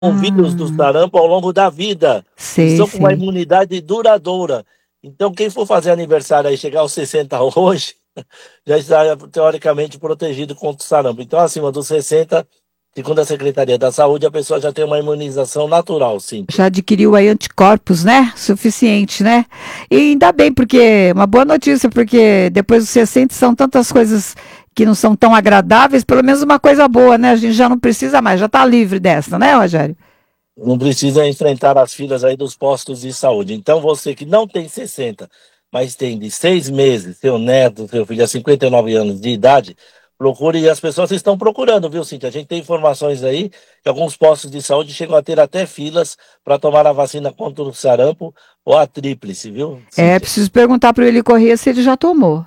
com vírus do sarampo ao longo da vida. Sei, Estão com uma sei. imunidade duradoura. Então, quem for fazer aniversário aí, chegar aos 60 hoje, já está teoricamente protegido contra o sarampo. Então, acima dos 60, segundo a Secretaria da Saúde, a pessoa já tem uma imunização natural, sim. Já adquiriu aí anticorpos, né? Suficiente, né? E ainda bem, porque uma boa notícia, porque depois dos 60 são tantas coisas que não são tão agradáveis, pelo menos uma coisa boa, né? A gente já não precisa mais, já está livre dessa, né, Rogério? Não precisa enfrentar as filas aí dos postos de saúde. Então, você que não tem 60, mas tem de 6 meses, seu neto, seu filho, a 59 anos de idade, procure, e as pessoas estão procurando, viu, Cíntia? A gente tem informações aí que alguns postos de saúde chegam a ter até filas para tomar a vacina contra o sarampo ou a tríplice, viu, Cíntia? Preciso perguntar para ele Corrêa se ele já tomou.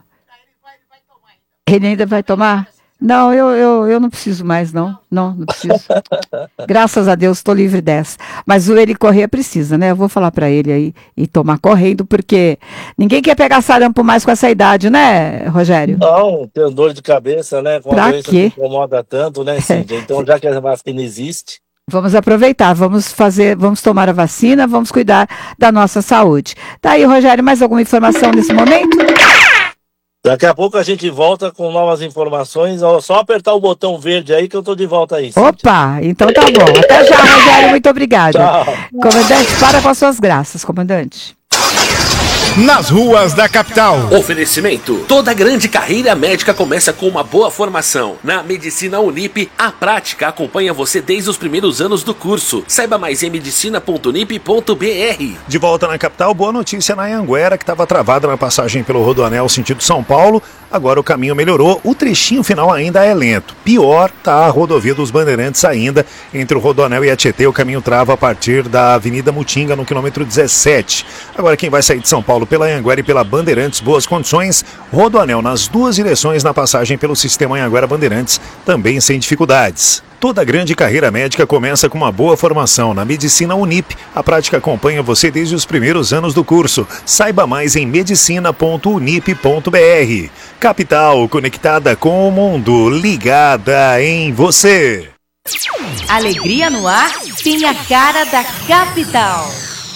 Ele ainda vai tomar? Não, eu não preciso mais, não. Não preciso. Graças a Deus, estou livre dessa. Mas o Eli Corrêa precisa, né? Eu vou falar para ele aí e tomar correndo, porque ninguém quer pegar sarampo mais com essa idade, né, Rogério? Não, tem dor de cabeça, né? Com Pra a doença quê? que incomoda tanto, né, Cíntia? Então, já que a vacina existe, Vamos aproveitar, vamos tomar a vacina, vamos cuidar da nossa saúde. Tá aí, Rogério, mais alguma informação nesse momento? daqui a pouco a gente volta com novas informações. Só apertar o botão verde aí que eu tô de volta aí, Cíntia. Opa, então tá bom. Até já, Rogério, muito obrigada. Tchau. Comandante, para com as suas graças, comandante. Nas ruas da capital. Oferecimento. Toda grande carreira médica começa com uma boa formação. Na Medicina Unip, a prática acompanha você desde os primeiros anos do curso. Saiba mais em medicina.unip.br. De volta na capital, boa notícia na Anhanguera, que estava travada na passagem pelo Rodoanel sentido São Paulo. Agora o caminho melhorou, o trechinho final ainda é lento. Pior tá a rodovia dos Bandeirantes ainda. Entre o Rodoanel e a Tietê, o caminho trava a partir da Avenida Mutinga, no quilômetro 17. Agora quem vai sair de São Paulo pela Anhanguera e pela Bandeirantes, boas condições. Rodoanel nas duas direções na passagem pelo sistema Anhanguera Bandeirantes, também sem dificuldades. Toda grande carreira médica começa com uma boa formação. Na Medicina Unip, a prática acompanha você desde os primeiros anos do curso. Saiba mais em medicina.unip.br. Capital, conectada com o mundo, ligada em você. Alegria no ar tem a cara da capital.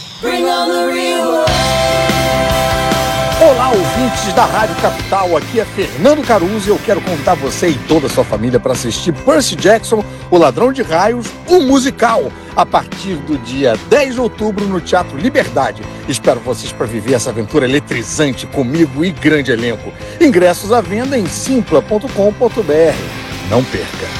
Olá, ouvintes da Rádio Capital, aqui é Fernando Caruso e eu quero convidar você e toda a sua família para assistir Percy Jackson, O Ladrão de Raios, o musical, a partir do dia 10 de outubro no Teatro Liberdade. Espero vocês para viver essa aventura eletrizante comigo e grande elenco. Ingressos à venda em simpla.com.br. Não perca!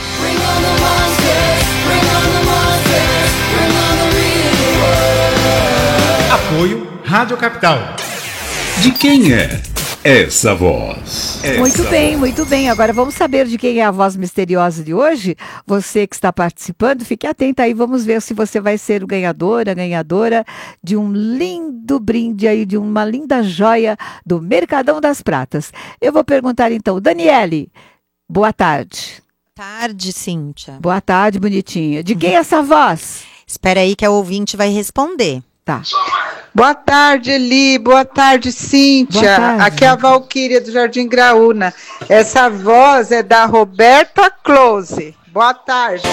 Apoio Rádio Capital. De quem é essa voz? Muito bem. Agora vamos saber de quem é a voz misteriosa de hoje. Você que está participando, fique atento aí. Vamos ver se você vai ser o ganhador, a ganhadora de um lindo brinde aí, de uma linda joia do Mercadão das Pratas. Eu vou perguntar então, Daniele, boa tarde. Tarde, Cíntia. Boa tarde, bonitinha. De quem é essa voz? Espera aí que a ouvinte vai responder. Tá. Boa tarde, Eli. Boa tarde, Cíntia. Boa tarde. Aqui é a Valquíria do Jardim Graúna. Essa voz é da Roberta Close. Boa tarde.